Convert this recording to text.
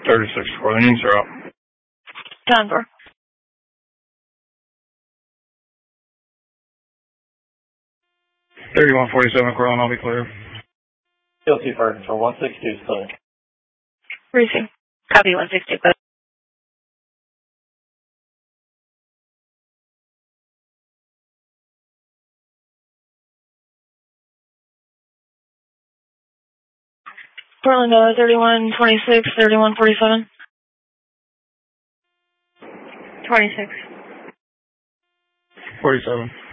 36-4, the units are up. Denver. .3147, Cortland, I'll be clear. TLC Fire Control, 162 is clear. Briefing. Copy 160. Portland, 3126, 3147. 26. 47.